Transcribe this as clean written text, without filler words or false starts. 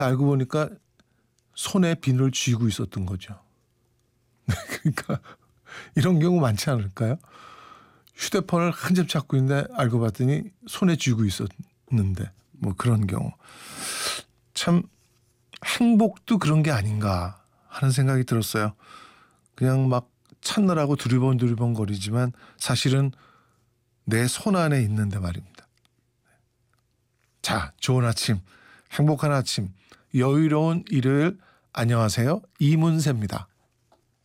알고 보니까 손에 비늘을 쥐고 있었던 거죠. 그러니까 이런 경우 많지 않을까요? 휴대폰을 한참 찾고 있는데 알고 봤더니 손에 쥐고 있었는데 뭐 그런 경우. 참 행복도 그런 게 아닌가 하는 생각이 들었어요. 그냥 막 찾느라고 두리번 거리지만 사실은 내 손 안에 있는데 말입니다. 자, 좋은 아침, 행복한 아침, 여유로운 일요일 안녕하세요. 이문세입니다.